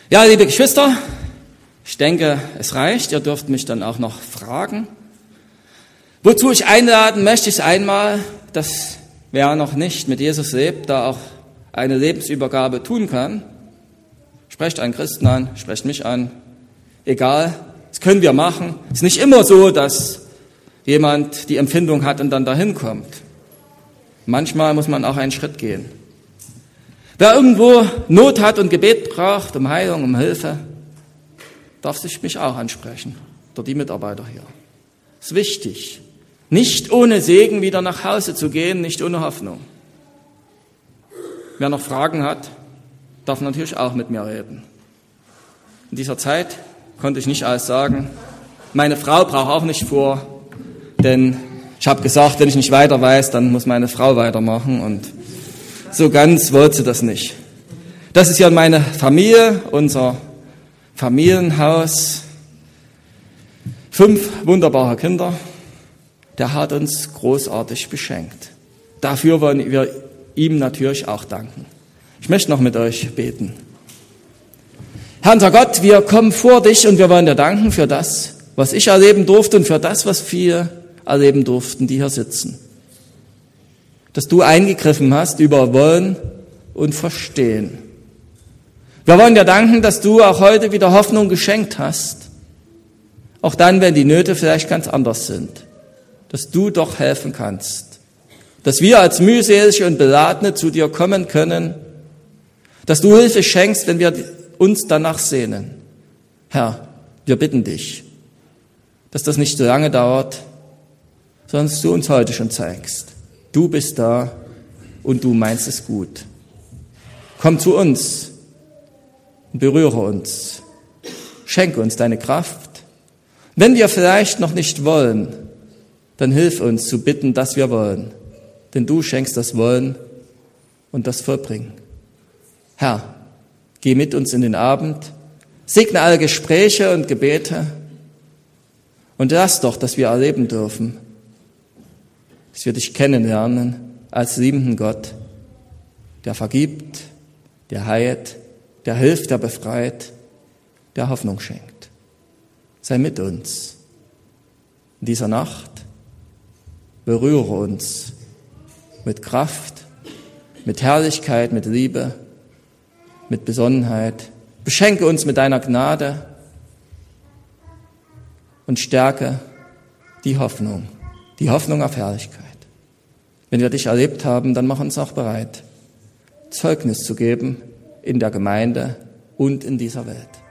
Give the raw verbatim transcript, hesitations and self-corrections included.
Ja, liebe Geschwister, ich denke, es reicht. Ihr dürft mich dann auch noch fragen. Wozu ich einladen möchte, ist einmal, dass wer noch nicht mit Jesus lebt, da auch eine Lebensübergabe tun kann. Sprecht einen Christen an, sprecht mich an. Egal, das können wir machen. Es ist nicht immer so, dass jemand die Empfindung hat und dann dahin kommt. Manchmal muss man auch einen Schritt gehen. Wer irgendwo Not hat und Gebet braucht, um Heilung, um Hilfe, darf sich mich auch ansprechen, oder die Mitarbeiter hier. Es ist wichtig, nicht ohne Segen wieder nach Hause zu gehen, nicht ohne Hoffnung. Wer noch Fragen hat, darf natürlich auch mit mir reden. In dieser Zeit konnte ich nicht alles sagen. Meine Frau braucht auch nicht vor, denn ich habe gesagt, wenn ich nicht weiter weiß, dann muss meine Frau weitermachen und so ganz wollte sie das nicht. Das ist ja meine Familie, unser Familienhaus. Fünf wunderbare Kinder. Der hat uns großartig beschenkt. Dafür wollen wir ihm natürlich auch danken. Ich möchte noch mit euch beten. Herr unser Gott, wir kommen vor dich und wir wollen dir danken für das, was ich erleben durfte und für das, was viele erleben durften, die hier sitzen. Dass du eingegriffen hast über Wollen und Verstehen. Wir wollen dir danken, dass du auch heute wieder Hoffnung geschenkt hast. Auch dann, wenn die Nöte vielleicht ganz anders sind. Dass du doch helfen kannst. Dass wir als mühselige und Beladene zu dir kommen können. Dass du Hilfe schenkst, wenn wir uns danach sehnen. Herr, wir bitten dich, dass das nicht so lange dauert, sondern dass du uns heute schon zeigst. Du bist da und du meinst es gut. Komm zu uns und berühre uns. Schenke uns deine Kraft. Wenn wir vielleicht noch nicht wollen, dann hilf uns zu bitten, dass wir wollen. Denn du schenkst das Wollen und das Vollbringen. Herr, geh mit uns in den Abend, segne alle Gespräche und Gebete und lass doch, dass wir erleben dürfen, dass wir dich kennenlernen als liebenden Gott, der vergibt, der heilt, der hilft, der befreit, der Hoffnung schenkt. Sei mit uns in dieser Nacht, berühre uns mit Kraft, mit Herrlichkeit, mit Liebe, mit Besonnenheit. Beschenke uns mit deiner Gnade und stärke die Hoffnung, die Hoffnung auf Herrlichkeit. Wenn wir dich erlebt haben, dann mach uns auch bereit, Zeugnis zu geben in der Gemeinde und in dieser Welt.